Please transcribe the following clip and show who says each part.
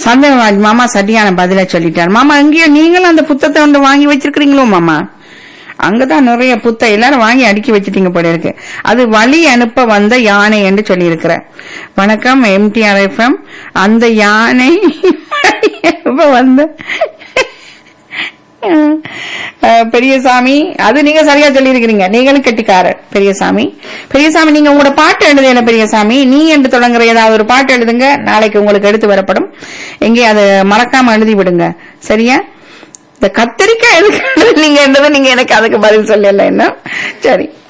Speaker 1: சந்தனராஜ் மாமா சரியான பதில சொல்லிட்டார் மாமா. எங்கேயோ நீங்களும் அந்த புத்தகத்தை வந்து வாங்கி வச்சிருக்கீங்களோ மாமா? அங்கதான் நிறைய எல்லாரும் வாங்கி அடுக்கி வச்சிட்டீங்க போல இருக்கு. அது வழி அனுப்ப வந்த யானை என்று சொல்லி இருக்கிற. வணக்கம் MTR FM. அந்த யானை வந்து பெரியசாமி, அது நீங்க சரியா சொல்லி இருக்கிறீங்க. நீங்களும் கெட்டிக்காரர் பெரியசாமி. நீங்க உங்களோட பாட்டு எழுதுல பெரியசாமி, நீ என்று தொடங்குற ஏதாவது ஒரு பாட்டு எழுதுங்க, நாளைக்கு உங்களுக்கு எடுத்து வரப்படும். எங்கே அதை மறக்காம எழுதி விடுங்க, சரியா? இந்த கத்திரிக்காய் எதுக்கு நீங்க என்றது நீங்க எனக்கு அதுக்கு பதில் சொல்லல என்ன? சரி.